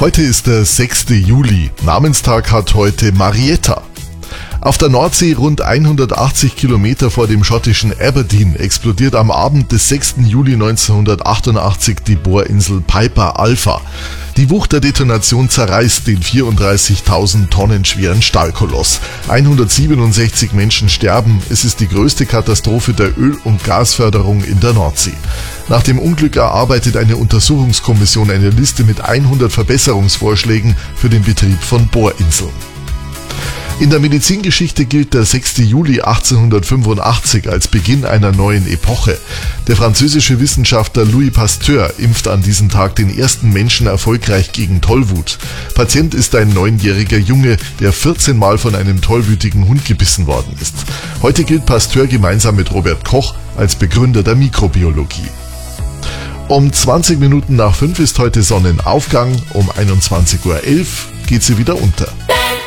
Heute ist der 6. Juli. Namenstag hat heute Marietta. Auf der Nordsee, rund 180 Kilometer vor dem schottischen Aberdeen, explodiert am Abend des 6. Juli 1988 die Bohrinsel Piper Alpha. Die Wucht der Detonation zerreißt den 34.000 Tonnen schweren Stahlkoloss. 167 Menschen sterben. Es ist die größte Katastrophe der Öl- und Gasförderung in der Nordsee. Nach dem Unglück erarbeitet eine Untersuchungskommission eine Liste mit 100 Verbesserungsvorschlägen für den Betrieb von Bohrinseln. In der Medizingeschichte gilt der 6. Juli 1885 als Beginn einer neuen Epoche. Der französische Wissenschaftler Louis Pasteur impft an diesem Tag den ersten Menschen erfolgreich gegen Tollwut. Patient ist ein 9-jähriger Junge, der 14 Mal von einem tollwütigen Hund gebissen worden ist. Heute gilt Pasteur gemeinsam mit Robert Koch als Begründer der Mikrobiologie. Um 20 Minuten nach 5 ist heute Sonnenaufgang, um 21:11 Uhr geht sie wieder unter.